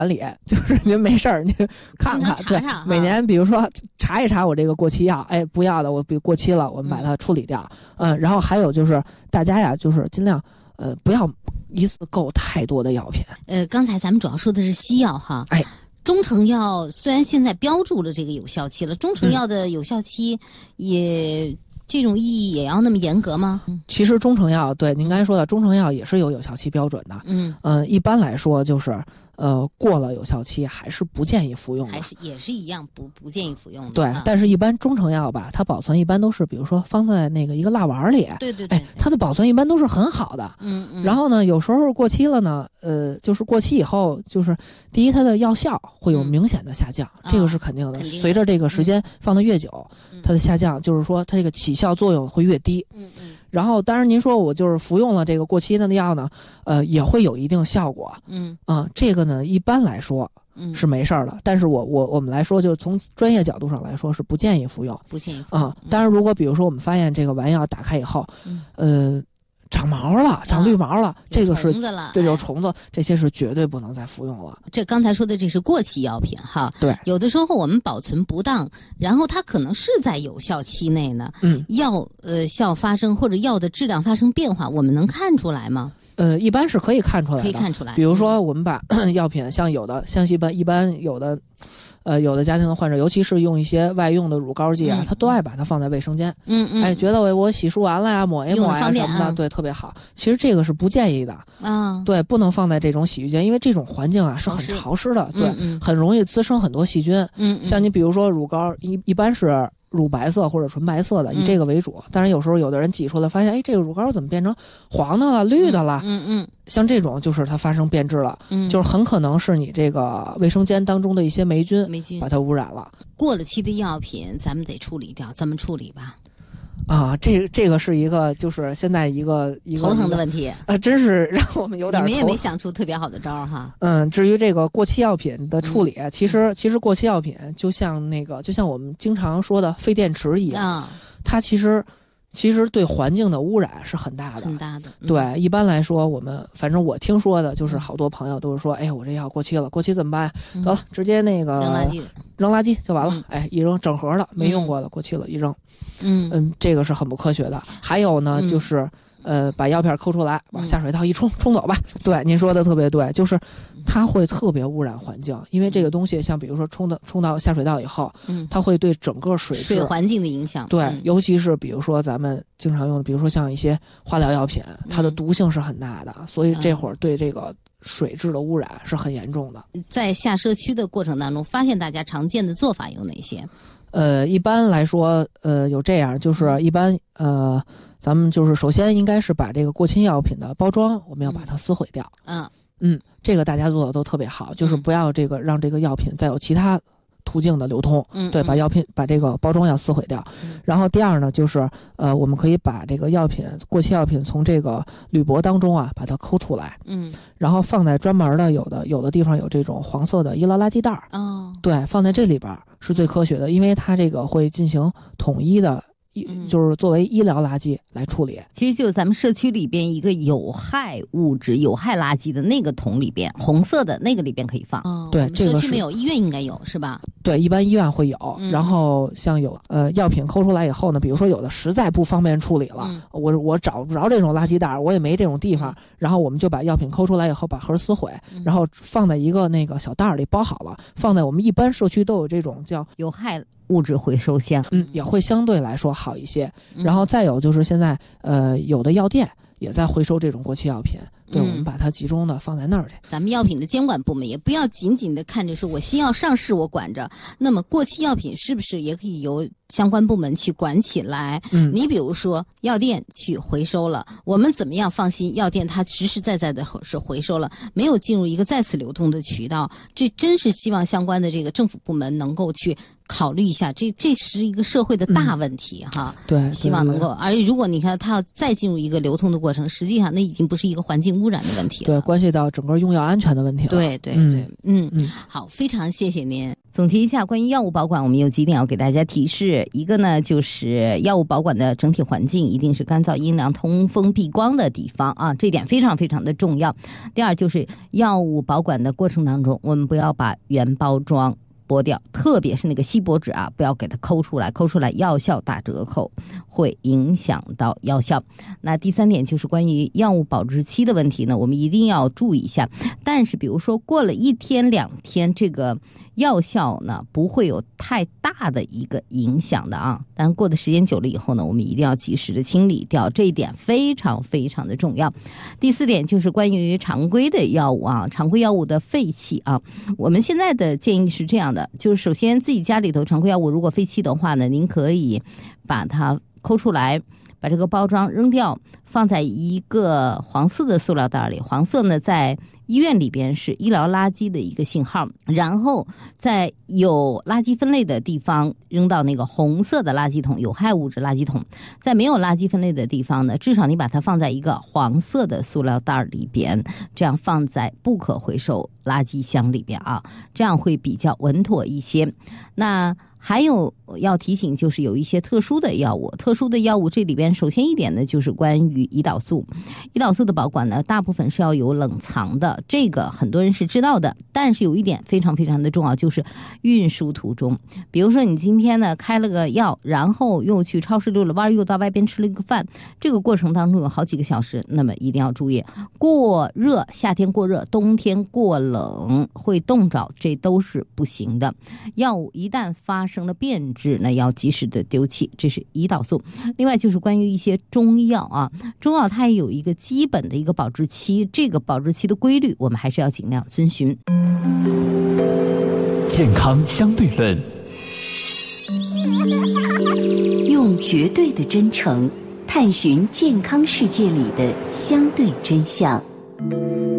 管理，就是您没事儿您看看， 查查对，每年比如说查一查我这个过期药，哎，不要的我比如过期了，我们把它处理掉。然后还有就是大家呀，就是尽量不要一次购太多的药品。 刚才咱们主要说的是西药哈， 哎。 中成药虽然现在标注了这个有效期了，中成药的有效期也这种意义也要那么严格吗？ 其实中成药，对您刚才说的，中成药也是有效期标准的。一般来说就是过了有效期还是不建议服用的， 还是也是一样不建议服用的。 对，但是一般中成药吧，它保存一般都是比如说放在那个一个蜡碗里， 对， 哎，它的保存一般都是很好的。然后呢，有时候过期了呢，就是过期以后，就是第一它的药效会有明显的下降，这个是肯定的。随着这个时间放得越久，它的下降就是说它这个起效作用会越低。然后当然您说我就是服用了这个过期的药呢，也会有一定效果。这个呢一般来说是没事儿的，但是我们来说，就从专业角度上来说是不建议服用， 不建议服用。 当然如果比如说我们发现这个丸药打开以后，长毛了，长绿毛了，这个是对，有虫子，这些是绝对不能再服用了。 这刚才说的这是过期药品哈， 对， 有的时候我们保存不当，然后它可能是在有效期内呢，药效发生或者药的质量发生变化，我们能看出来吗？ 一般是可以看出来的， 可以看出来。 比如说我们把药品，像一般有的家庭的患者，尤其是用一些外用的乳膏剂啊，他都爱把它放在卫生间。哎，觉得我洗漱完了呀，抹一抹呀什么的，对，特别好。其实这个是不建议的。对，不能放在这种洗浴间，因为这种环境啊是很潮湿的，对，很容易滋生很多细菌。像你比如说乳膏，一般是乳白色或者纯白色的，以这个为主。当然有时候有的人挤出来发现，哎，这个乳膏怎么变成黄的了、绿的了？像这种就是它发生变质了，就是很可能是你这个卫生间当中的一些霉菌把它污染了。 过了期的药品咱们得处理掉，怎么处理吧？ 这个是一个就是现在一个头疼的问题真是让我们有点。 你们也没想出特别好的招哈。 至于这个过期药品的处理，其实过期药品就像我们经常说的废电池一样，它其实对环境的污染是很大的， 很大的。 对，一般来说，反正我听说的就是好多朋友都是说，哎，我这药过期了，过期怎么办呀？得了，直接那个扔垃圾就完了。哎，一扔整盒的，没用过的，过期了，一扔。这个是很不科学的。还有呢，就是把药片抠出来，往下水道一冲走吧。对，您说的特别对，就是它会特别污染环境，因为这个东西像比如说冲到下水道以后，它会对整个水环境的影响。 对，尤其是比如说咱们经常用的，比如说像一些化疗药品，它的毒性是很大的，所以这会儿对这个水质的污染是很严重的。 在下社区的过程当中，发现大家常见的做法有哪些？ 一般来说，有这样，就是一般咱们就是首先应该是把这个过期药品的包装，我们要把它撕毁掉。这个大家做的都特别好，就是不要让这个药品再有其他途径的流通。对，把这个包装要撕毁掉。然后第二呢，就是我们可以把这个过期药品从这个铝箔当中啊把它抠出来。然后放在专门的有的地方有这种黄色的医疗垃圾袋。对，放在这里边是最科学的，因为它这个会进行统一的。就是作为医疗垃圾来处理， 其实就是咱们社区里边一个有害物质、有害垃圾的那个桶里边，红色的那个里边可以放。 对，这个社区没有，医院应该有是吧？ 对，一般医院会有。然后像有药品抠出来以后呢，比如说有的实在不方便处理了，我找不着这种垃圾袋，我也没这种地方，然后我们就把药品抠出来以后，把盒撕毁，然后放在一个那个小袋里包好了，放在我们一般社区都有这种叫有害物质回收箱， 也会相对来说好一些。然后再有就是现在有的药店也在回收这种过期药品，对，我们把它集中的放在那儿去。 咱们药品的监管部门也不要仅仅的看着说我新药上市我管着，那么过期药品是不是也可以由相关部门去管起来？你比如说药店去回收了，我们怎么样放心药店它实实在在的是回收了，没有进入一个再次流通的渠道？这真是希望相关的这个政府部门能够去考虑一下，这是一个社会的大问题哈。 对， 希望能够，而且如果你看它要再进入一个流通的过程，实际上那已经不是一个环境污染的问题了， 对，关系到整个用药安全的问题了。 对对对，好，非常谢谢您。 总结一下，关于药物保管，我们有几点要给大家提示。一个呢，就是药物保管的整体环境一定是干燥、阴凉、通风、避光的地方啊，这点非常非常的重要。第二，就是药物保管的过程当中，我们不要把原包装剥掉，特别是那个锡箔纸啊，不要给它抠出来药效打折扣，会影响到药效。那第三点就是关于药物保质期的问题呢，我们一定要注意一下。但是比如说过了1天2天，这个药效呢不会有太大的一个影响的啊，但是过的时间久了以后呢，我们一定要及时的清理掉，这一点非常非常的重要。第四点就是关于常规的药物啊，常规药物的废弃啊，我们现在的建议是这样的，就是首先自己家里头常规药物如果废弃的话呢，您可以把它抠出来，把这个包装扔掉，放在一个黄色的塑料袋里，黄色呢在医院里边是医疗垃圾的一个信号，然后在有垃圾分类的地方扔到那个红色的垃圾桶，有害物质垃圾桶。在没有垃圾分类的地方呢，至少你把它放在一个黄色的塑料袋里边，这样放在不可回收垃圾箱里边啊，这样会比较稳妥一些。那还有要提醒，就是有一些特殊的药物，这里边首先一点呢，就是关于胰岛素。胰岛素的保管呢，大部分是要有冷藏的，这个很多人是知道的。但是有一点非常非常的重要，就是运输途中，比如说你今天呢开了个药，然后又去超市溜了弯，又到外边吃了一个饭，这个过程当中有好几个小时，那么一定要注意过热，夏天过热，冬天过冷会冻着，这都是不行的。药物一旦发生了变质呢，要及时的丢弃，这是胰岛素。另外就是关于一些中药啊，中药它也有一个基本的一个保质期，这个保质期的规律我们还是要尽量遵循。 健康相对论， 用绝对的真诚探寻健康世界里的相对真相。